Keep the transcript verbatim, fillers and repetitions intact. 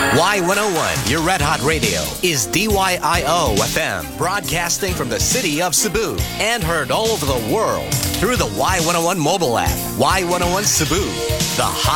Y one oh one, your red hot radio, is D Y I O F M, broadcasting from the city of Cebu and heard all over the world through the Y one oh one mobile app. Y one oh one Cebu, the hot